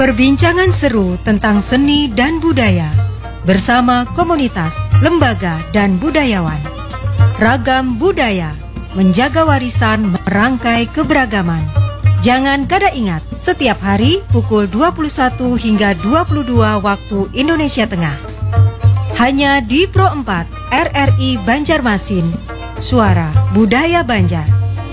Perbincangan seru tentang seni dan budaya bersama komunitas, lembaga, dan budayawan. Ragam budaya, menjaga warisan, merangkai keberagaman. Jangan kada ingat, setiap hari pukul 21 hingga 22 waktu Indonesia Tengah. Hanya di Pro 4 RRI Banjarmasin, Suara Budaya Banjar.